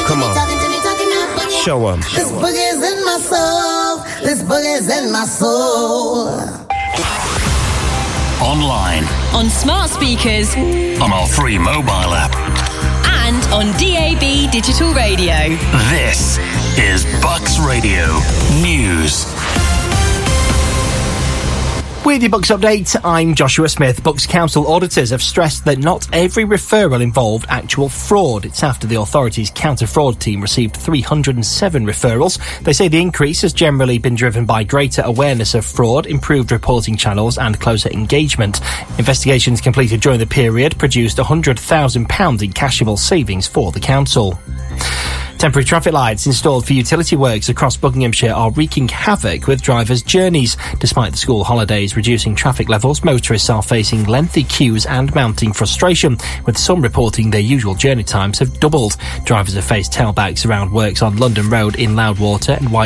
Come on. Show 'em. This boogie's in my soul. This boogie's in my soul. Online. On smart speakers. On our free mobile app. And on DAB Digital Radio. This is Bucks Radio News. With your Bucks update, I'm Joshua Smith. Bucks Council auditors have stressed that not every referral involved actual fraud. It's after the authorities' counter-fraud team received 307 referrals. They say the increase has generally been driven by greater awareness of fraud, improved reporting channels and closer engagement. Investigations completed during the period produced £100,000 in cashable savings for the council. Temporary traffic lights installed for utility works across Buckinghamshire are wreaking havoc with drivers' journeys. Despite the school holidays reducing traffic levels, motorists are facing lengthy queues and mounting frustration, with some reporting their usual journey times have doubled. Drivers have faced tailbacks around works on London Road in Loudwater and White